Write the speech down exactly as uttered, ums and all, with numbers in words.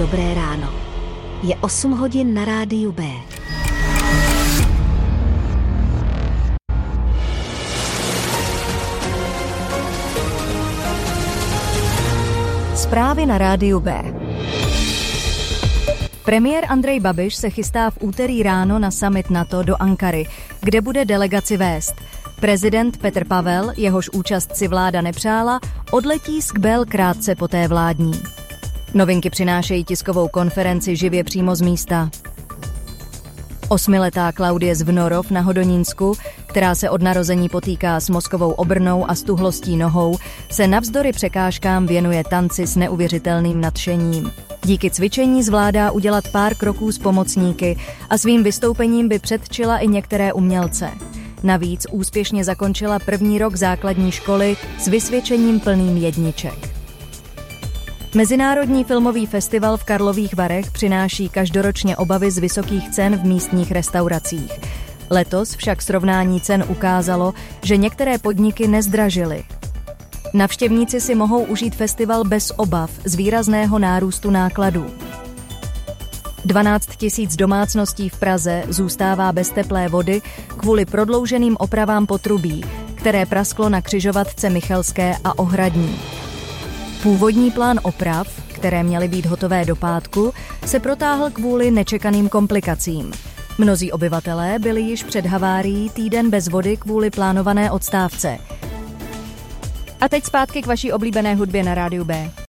Dobré ráno. Je osm hodin na rádiu B. Zprávy na rádiu B. Premiér Andrej Babiš se chystá v úterý ráno na summit NATO do Ankary, kde bude delegaci vést. Prezident Petr Pavel, jehož účast si vláda nepřála, odletí z Kbel krátce poté vládní. Novinky přinášejí tiskovou konferenci živě přímo z místa. Osmiletá Klaudie z Vnorov na Hodonínsku, která se od narození potýká s mozkovou obrnou a stuhlostí nohou, se navzdory překážkám věnuje tanci s neuvěřitelným nadšením. Díky cvičení zvládá udělat pár kroků s pomocníky a svým vystoupením by předčila i některé umělce. Navíc úspěšně zakončila první rok základní školy s vysvědčením plným jedniček. Mezinárodní filmový festival v Karlových Varech přináší každoročně obavy z vysokých cen v místních restauracích. Letos však srovnání cen ukázalo, že některé podniky nezdražily. Navštěvníci si mohou užít festival bez obav z výrazného nárůstu nákladů. dvanáct tisíc domácností v Praze zůstává bez teplé vody kvůli prodlouženým opravám potrubí, které prasklo na křižovatce Michalské a Ohradní. Původní plán oprav, které měly být hotové do pátku, se protáhl kvůli nečekaným komplikacím. Mnozí obyvatelé byli již před havárií týden bez vody kvůli plánované odstávce. A teď zpátky k vaší oblíbené hudbě na rádiu B.